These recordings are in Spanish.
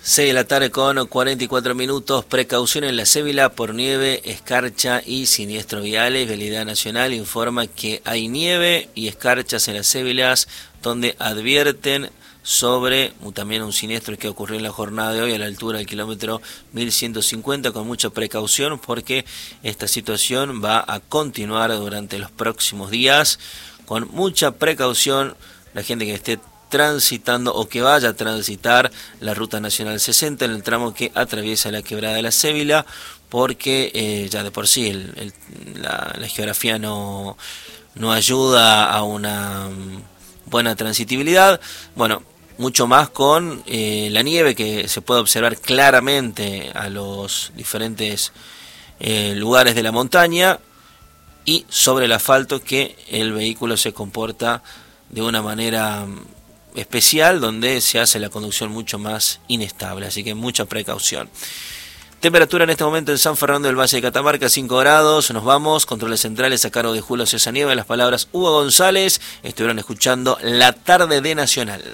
6 de la tarde con 44 minutos. Precaución en la Cévila por nieve, escarcha y siniestros viales. Vialidad Nacional informa que hay nieve y escarchas en las Cévilas, donde advierten sobre también un siniestro que ocurrió en la jornada de hoy a la altura del kilómetro 1150, con mucha precaución porque esta situación va a continuar durante los próximos días. Con mucha precaución, la gente que esté transitando o que vaya a transitar la Ruta Nacional 60 en el tramo que atraviesa la quebrada de la Cévila, porque ya de por sí la geografía no ayuda a una buena transitibilidad. Bueno, mucho más con la nieve que se puede observar claramente a los diferentes lugares de la montaña, y sobre el asfalto, que el vehículo se comporta de una manera especial, donde se hace la conducción mucho más inestable, así que mucha precaución. Temperatura en este momento en San Fernando del Valle de Catamarca, 5 grados. Nos vamos, controles centrales a cargo de Julio César Nieve. Las palabras Hugo González. Estuvieron escuchando La Tarde de Nacional.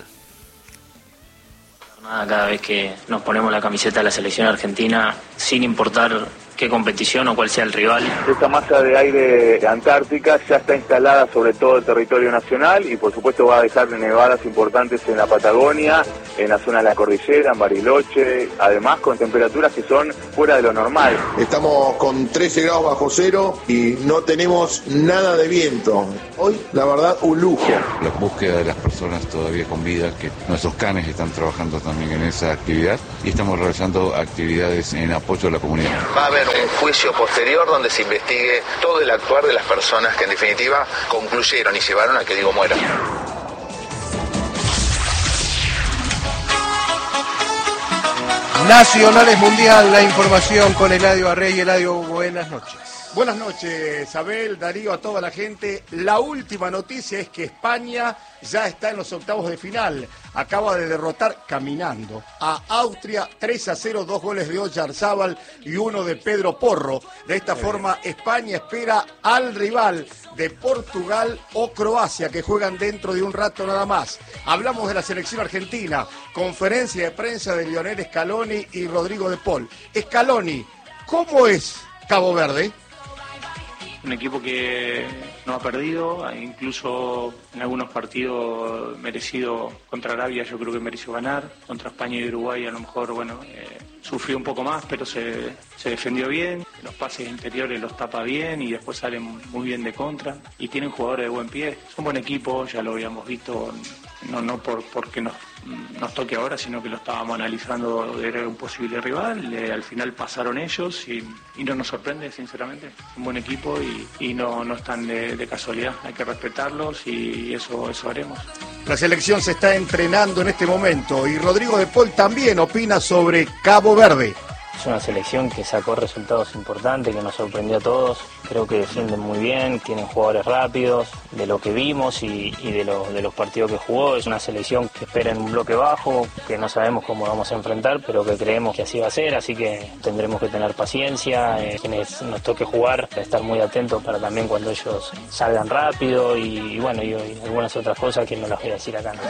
Cada vez que nos ponemos la camiseta de la selección argentina, sin importar qué competición o cuál sea el rival. Esta masa de aire antártica ya está instalada sobre todo el territorio nacional y por supuesto va a dejar nevadas importantes en la Patagonia, en la zona de la cordillera, en Bariloche, además con temperaturas que son fuera de lo normal. Estamos con 13 grados bajo cero y no tenemos nada de viento. Hoy, la verdad, un lujo. La búsqueda de las personas todavía con vida, que nuestros canes están trabajando también en esa actividad, y estamos realizando actividades en apoyo a la comunidad. Va a haber un juicio posterior donde se investigue todo el actuar de las personas que en definitiva concluyeron y llevaron a que Diego muera. Nacionales Mundial, la información con Eladio Arrey. Eladio, buenas noches. Buenas noches, Abel, Darío, a toda la gente. La última noticia es que España ya está en los octavos de final. Acaba de derrotar caminando a Austria 3-0, 2 goles de Oyarzábal y 1 de Pedro Porro. De esta forma, España espera al rival de Portugal o Croacia, que juegan dentro de un rato nada más. Hablamos de la selección argentina, conferencia de prensa de Lionel Scaloni y Rodrigo de Paul. Scaloni, ¿cómo es Cabo Verde? Un equipo que no ha perdido, incluso en algunos partidos merecido. Contra Arabia yo creo que mereció ganar, contra España y Uruguay a lo mejor, sufrió un poco más, pero se defendió bien, los pases interiores los tapa bien y después salen muy bien de contra, y tienen jugadores de buen pie, son buen equipo, ya lo habíamos visto, no porque nos toque ahora, sino que lo estábamos analizando, era un posible rival, al final pasaron ellos y no nos sorprende, sinceramente. Es un buen equipo y no están de casualidad, hay que respetarlos y eso haremos. La selección se está entrenando en este momento y Rodrigo de Paul también opina sobre Cabo Verde. Es una selección que sacó resultados importantes, que nos sorprendió a todos. Creo que defienden muy bien, tienen jugadores rápidos, de lo que vimos y de los partidos que jugó. Es una selección que espera en un bloque bajo, que no sabemos cómo vamos a enfrentar, pero que creemos que así va a ser, así que tendremos que tener paciencia, quienes nos toque jugar, estar muy atentos para también cuando ellos salgan rápido y algunas otras cosas que no las voy a decir acá, ¿no?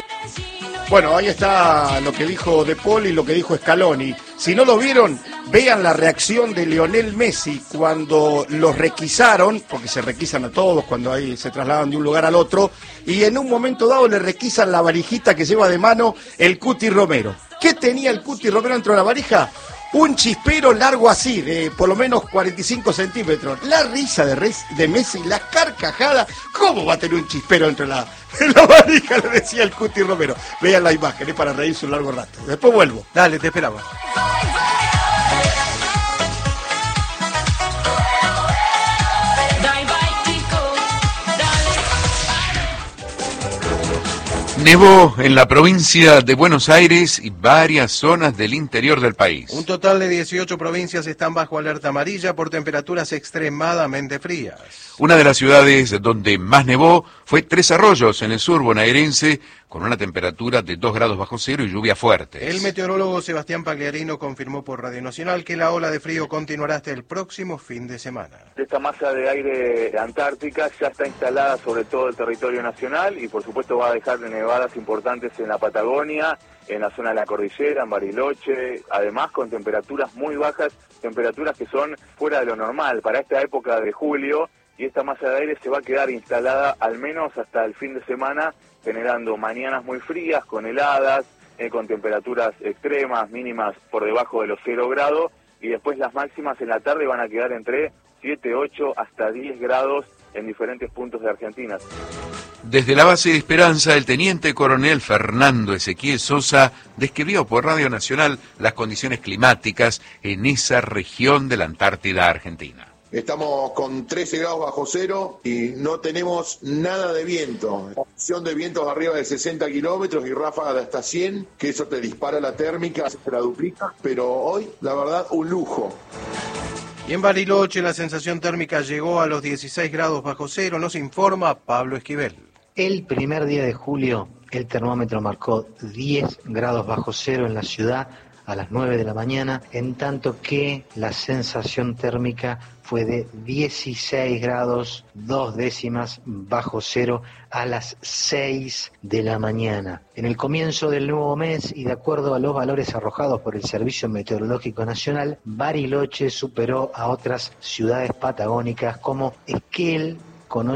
Bueno, ahí está lo que dijo De Paul y lo que dijo Scaloni. Si no lo vieron, vean la reacción de Lionel Messi cuando los requisaron, porque se requisan a todos cuando ahí se trasladan de un lugar al otro, y en un momento dado le requisan la varijita que lleva de mano el Cuti Romero. ¿Qué tenía el Cuti Romero dentro de la varija? Un chispero largo así, de por lo menos 45 centímetros. La risa de Messi, la carcajada. ¿Cómo va a tener un chispero dentro de la varija? Le decía el Cuti Romero. Vean la imagen, es para reírse un largo rato. Después vuelvo. Dale, te esperamos. Nevó en la provincia de Buenos Aires y varias zonas del interior del país. Un total de 18 provincias están bajo alerta amarilla por temperaturas extremadamente frías. Una de las ciudades donde más nevó fue Tres Arroyos, en el sur bonaerense, con una temperatura de 2 grados bajo cero y lluvia fuerte. El meteorólogo Sebastián Pagliarino confirmó por Radio Nacional que la ola de frío continuará hasta el próximo fin de semana. Esta masa de aire antártica ya está instalada sobre todo el territorio nacional y por supuesto va a dejar de nevar nevadas importantes en la Patagonia, en la zona de la cordillera, en Bariloche, además con temperaturas muy bajas, temperaturas que son fuera de lo normal para esta época de julio, y esta masa de aire se va a quedar instalada al menos hasta el fin de semana, generando mañanas muy frías, con heladas, con temperaturas extremas, mínimas por debajo de los 0 grados, y después las máximas en la tarde van a quedar entre 7, 8 hasta 10 grados en diferentes puntos de Argentina. Desde la base de Esperanza, el teniente coronel Fernando Ezequiel Sosa describió por Radio Nacional las condiciones climáticas en esa región de la Antártida Argentina. Estamos con 13 grados bajo cero y no tenemos nada de viento. Opción de vientos arriba de 60 kilómetros y ráfagas de hasta 100, que eso te dispara la térmica, se la duplica, pero hoy, la verdad, un lujo. Y en Bariloche la sensación térmica llegó a los 16 grados bajo cero, nos informa Pablo Esquivel. El primer día de julio el termómetro marcó 10 grados bajo cero en la ciudad a las 9 de la mañana, en tanto que la sensación térmica fue de 16 grados 2 décimas bajo cero a las 6 de la mañana. En el comienzo del nuevo mes y de acuerdo a los valores arrojados por el Servicio Meteorológico Nacional, Bariloche superó a otras ciudades patagónicas como Esquel con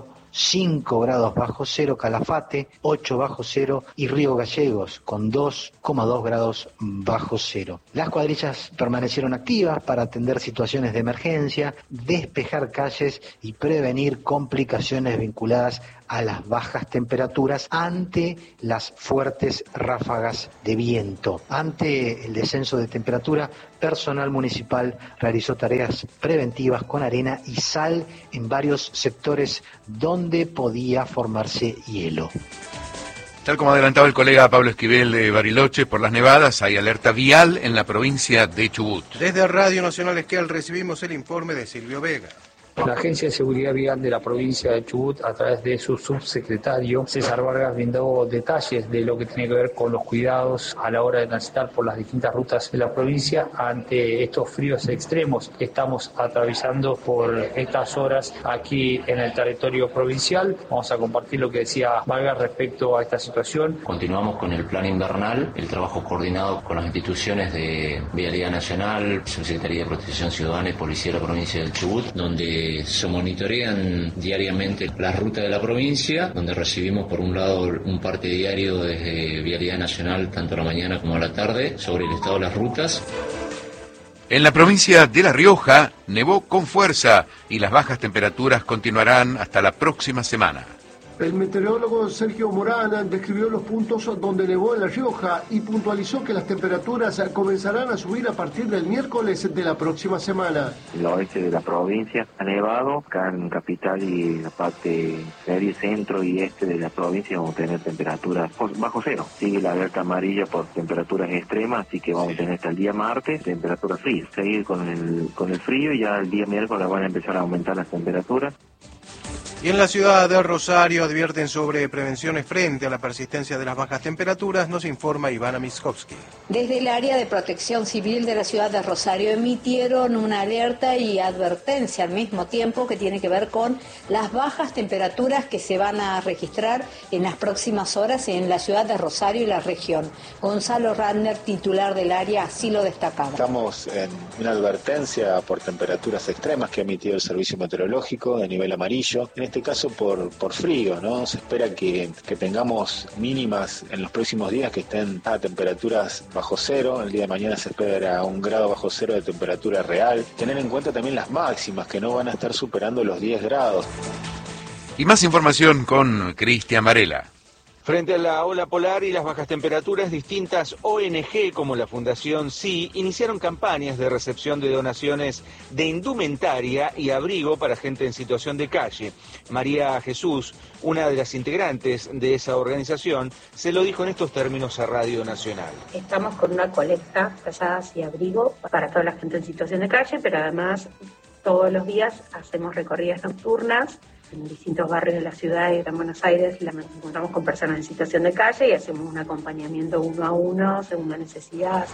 5 grados bajo cero, Calafate 8 bajo cero y Río Gallegos con 2,2 grados bajo cero. Las cuadrillas permanecieron activas para atender situaciones de emergencia, despejar calles y prevenir complicaciones vinculadas a las bajas temperaturas ante las fuertes ráfagas de viento. Ante el descenso de temperatura, personal municipal realizó tareas preventivas con arena y sal en varios sectores donde podía formarse hielo. Tal como adelantaba el colega Pablo Esquivel de Bariloche, por las nevadas hay alerta vial en la provincia de Chubut. Desde Radio Nacional Esquel recibimos el informe de Silvio Vega. La Agencia de Seguridad Vial de la provincia de Chubut, a través de su subsecretario César Vargas, brindó detalles de lo que tiene que ver con los cuidados a la hora de transitar por las distintas rutas de la provincia ante estos fríos extremos que estamos atravesando por estas horas aquí en el territorio provincial. Vamos a compartir lo que decía Vargas respecto a esta situación. Continuamos con el plan invernal, el trabajo coordinado con las instituciones de Vialidad Nacional, Secretaría de Protección Ciudadana y Policía de la provincia del Chubut, donde se monitorean diariamente las rutas de la provincia, donde recibimos por un lado un parte diario desde Vialidad Nacional, tanto a la mañana como a la tarde, sobre el estado de las rutas. En la provincia de La Rioja nevó con fuerza y las bajas temperaturas continuarán hasta la próxima semana. El meteorólogo Sergio Morán describió los puntos donde nevó en La Rioja y puntualizó que las temperaturas comenzarán a subir a partir del miércoles de la próxima semana. El oeste de la provincia ha nevado, acá en Capital y la parte medio, centro y este de la provincia vamos a tener temperaturas bajo cero. Sigue la alerta amarilla por temperaturas extremas, así que vamos a tener hasta el día martes temperaturas frías. Seguir con el frío y ya el día miércoles van a empezar a aumentar las temperaturas. Y en la ciudad de Rosario advierten sobre prevenciones frente a la persistencia de las bajas temperaturas, nos informa Ivana Miskovsky. Desde el área de protección civil de la ciudad de Rosario emitieron una alerta y advertencia al mismo tiempo que tiene que ver con las bajas temperaturas que se van a registrar en las próximas horas en la ciudad de Rosario y la región. Gonzalo Radner, titular del área, así lo destacaba. Estamos en una advertencia por temperaturas extremas que ha emitido el Servicio Meteorológico de nivel amarillo. En este caso por frío, ¿no? Se espera que tengamos mínimas en los próximos días que estén a temperaturas bajo cero. El día de mañana se espera 1 grado bajo cero de temperatura real. Tener en cuenta también las máximas que no van a estar superando los 10 grados. Y más información con Cristian Varela. Frente a la ola polar y las bajas temperaturas, distintas ONG como la Fundación Sí iniciaron campañas de recepción de donaciones de indumentaria y abrigo para gente en situación de calle. María Jesús, una de las integrantes de esa organización, se lo dijo en estos términos a Radio Nacional. Estamos con una colecta, frazadas y abrigo para toda la gente en situación de calle, pero además todos los días hacemos recorridas nocturnas en distintos barrios de la ciudad de Gran Buenos Aires. Nos encontramos con personas en situación de calle y hacemos un acompañamiento 1 a 1 según la necesidad.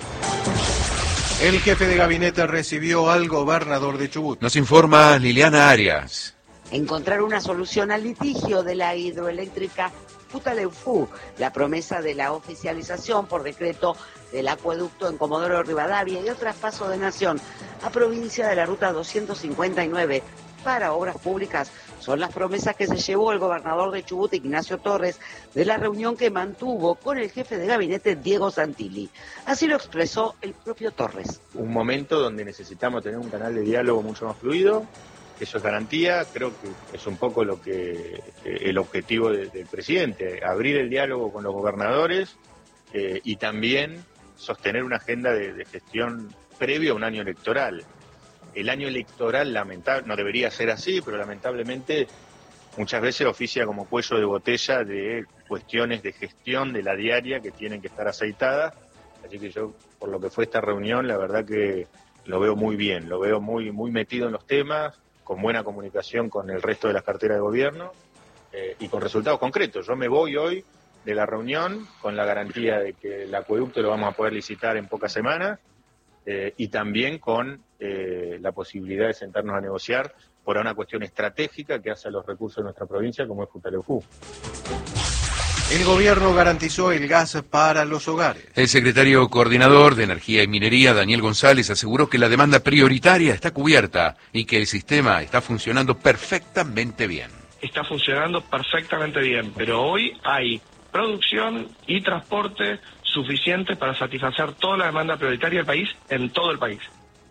El jefe de gabinete recibió al gobernador de Chubut. Nos informa Liliana Arias. encontrar una solución al litigio de la hidroeléctrica Futaleufú, la promesa de la oficialización por decreto del acueducto en Comodoro Rivadavia y el traspaso de Nación a provincia de la ruta 259 para obras públicas son las promesas que se llevó el gobernador de Chubut, Ignacio Torres, de la reunión que mantuvo con el jefe de gabinete, Diego Santilli. Así lo expresó el propio Torres. Un momento donde necesitamos tener un canal de diálogo mucho más fluido. Eso es garantía, creo que es un poco lo que el objetivo del presidente, abrir el diálogo con los gobernadores y también sostener una agenda de gestión previo a un año electoral. El año electoral, no debería ser así, pero lamentablemente muchas veces oficia como cuello de botella de cuestiones de gestión de la diaria que tienen que estar aceitadas. Así que yo, por lo que fue esta reunión, la verdad que lo veo muy bien, lo veo muy metido en los temas, con buena comunicación con el resto de las carteras de gobierno y con resultados concretos. Yo me voy hoy de la reunión con la garantía de que el acueducto lo vamos a poder licitar en pocas semanas y también con la posibilidad de sentarnos a negociar por una cuestión estratégica que hace a los recursos de nuestra provincia, como es Futaleufú. El gobierno garantizó el gas para los hogares. El secretario coordinador de Energía y Minería, Daniel González, aseguró que la demanda prioritaria está cubierta y que el sistema está funcionando perfectamente bien. Está funcionando perfectamente bien, pero hoy hay producción y transporte suficiente para satisfacer toda la demanda prioritaria del país en todo el país.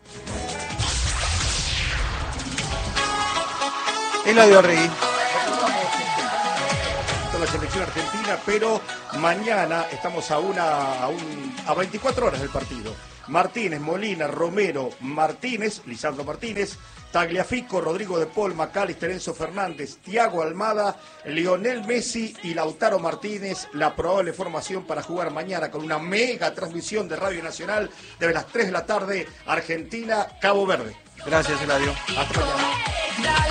Eladio Arregui. La selección argentina, pero mañana estamos a 24 horas del partido. Martínez, Molina, Romero, Martínez, Lisandro Martínez, Tagliafico, Rodrigo de Paul, Macalister, Enzo Fernández, Thiago Almada, Lionel Messi y Lautaro Martínez, la probable formación para jugar mañana con una mega transmisión de Radio Nacional desde las 3 de la tarde, Argentina, Cabo Verde. Gracias, Eladio. Hasta mañana.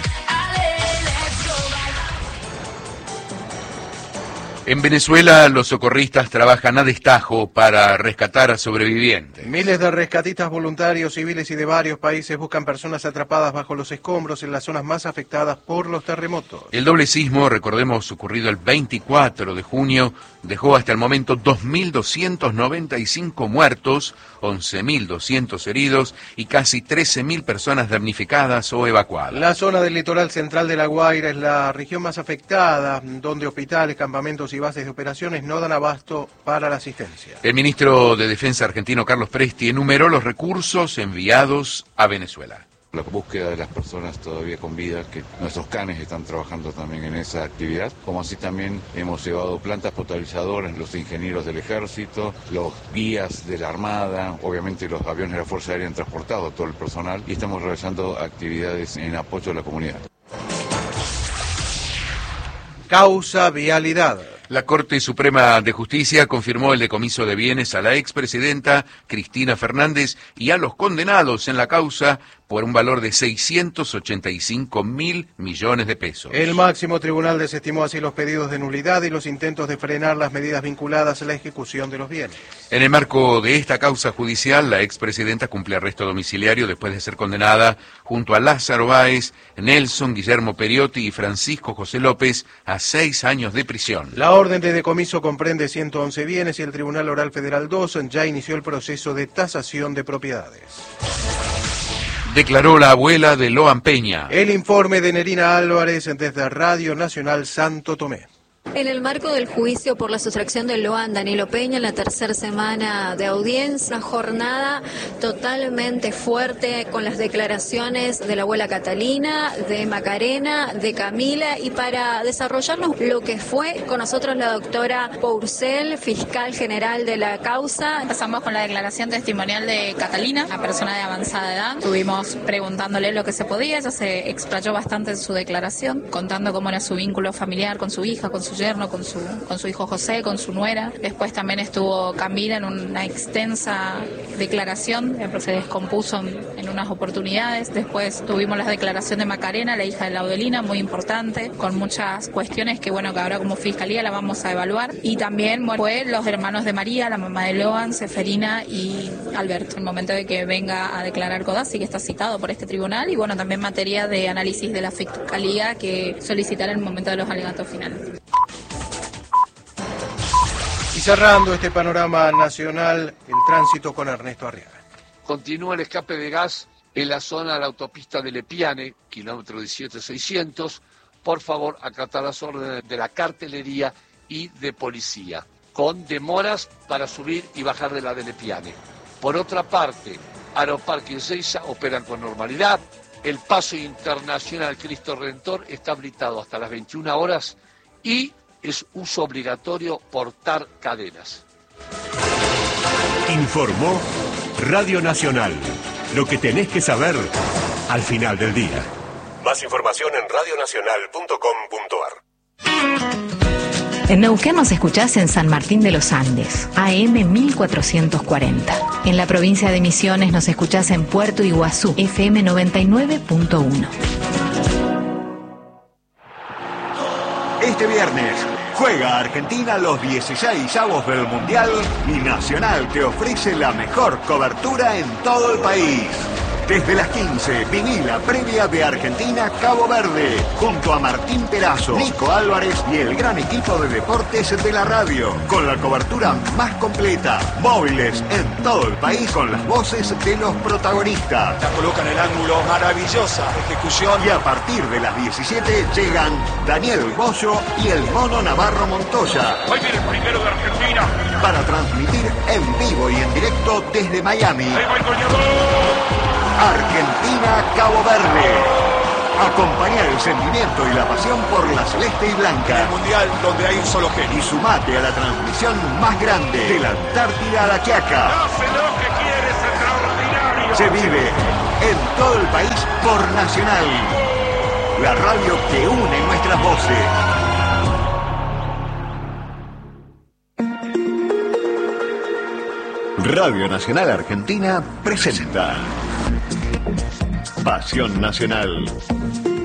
En Venezuela, los socorristas trabajan a destajo para rescatar a sobrevivientes. Miles de rescatistas voluntarios, civiles y de varios países buscan personas atrapadas bajo los escombros en las zonas más afectadas por los terremotos. El doble sismo, recordemos, ocurrido el 24 de junio, dejó hasta el momento 2.295 muertos, 11.200 heridos y casi 13.000 personas damnificadas o evacuadas. La zona del litoral central de La Guaira es la región más afectada, donde hospitales, campamentos y bases de operaciones no dan abasto para la asistencia. El ministro de Defensa argentino, Carlos Presti, enumeró los recursos enviados a Venezuela. La búsqueda de las personas todavía con vida, que nuestros canes están trabajando también en esa actividad, como así también hemos llevado plantas potabilizadoras, los ingenieros del ejército, los guías de la Armada, obviamente los aviones de la Fuerza Aérea han transportado a todo el personal y estamos realizando actividades en apoyo a la comunidad. Causa vialidad. La Corte Suprema de Justicia confirmó el decomiso de bienes a la expresidenta Cristina Fernández y a los condenados en la causa por un valor de 685.000 millones de pesos. El máximo tribunal desestimó así los pedidos de nulidad y los intentos de frenar las medidas vinculadas a la ejecución de los bienes. En el marco de esta causa judicial, la expresidenta cumple arresto domiciliario después de ser condenada junto a Lázaro Báez, Nelson, Guillermo Periotti y Francisco José López a 6 años de prisión. La orden de decomiso comprende 111 bienes y el Tribunal Oral Federal 2 ya inició el proceso de tasación de propiedades. Declaró la abuela de Loan Peña. El informe de Nerina Álvarez desde Radio Nacional Santo Tomé. En el marco del juicio por la sustracción de Loan Danilo Peña en la tercera semana de audiencia, una jornada totalmente fuerte con las declaraciones de la abuela Catalina, de Macarena, de Camila, y para desarrollarnos lo que fue con nosotros la doctora Pourcel, fiscal general de la causa. Empezamos con la declaración testimonial de Catalina, una persona de avanzada edad. Estuvimos preguntándole lo que se podía, ella se explayó bastante en su declaración, contando cómo era su vínculo familiar con su hija, con su yerno, yerno, con su hijo José, con su nuera. Después también estuvo Camila en una extensa declaración, se descompuso en unas oportunidades. Después tuvimos la declaración de Macarena, la hija de Laudelina, muy importante, con muchas cuestiones que bueno, que ahora como Fiscalía la vamos a evaluar. Y también fue los hermanos de María, la mamá de Loan, Seferina y Alberto, el momento de que venga a declarar Codazzi, que está citado por este tribunal, y bueno, también materia de análisis de la Fiscalía que solicitará en el momento de los alegatos finales. Y cerrando este panorama nacional, el tránsito con Ernesto Arriaga. Continúa el escape de gas en la zona de la autopista de Lepiane, kilómetro 17600. Por favor, acatar las órdenes de la cartelería y de policía, con demoras para subir y bajar de la de Lepiane. Por otra parte, Aeroparque y Ezeiza operan con normalidad. El paso internacional Cristo Redentor está habilitado hasta las 21 horas y es uso obligatorio portar cadenas. Informó Radio Nacional. Lo que tenés que saber al final del día. Más información en radionacional.com.ar. En Neuquén nos escuchás en San Martín de los Andes, AM 1440. En la provincia de Misiones nos escuchás en Puerto Iguazú, FM 99.1. Este viernes juega Argentina los 16avos del Mundial y Nacional te ofrece la mejor cobertura en todo el país. Desde las 15, viví la previa de Argentina-Cabo Verde, junto a Martín Perazo, Nico Álvarez y el gran equipo de deportes de la radio, con la cobertura más completa, móviles en todo el país con las voces de los protagonistas. La coloca en el ángulo, maravillosa ejecución. Y a partir de las 17 llegan Daniel Bollo y el Mono Navarro Montoya. Hoy viene el primero de Argentina. Para transmitir en vivo y en directo desde Miami. Ahí va el goleador. Argentina-Cabo Verde. Acompañar el sentimiento y la pasión por la celeste y blanca. El mundial donde hay un solo genio. Y sumate a la transmisión más grande de la Antártida a la Quiaca. Hace lo que quiere, es extraordinario. Se vive en todo el país por Nacional. La radio que une nuestras voces. Radio Nacional Argentina presenta Pasión Nacional.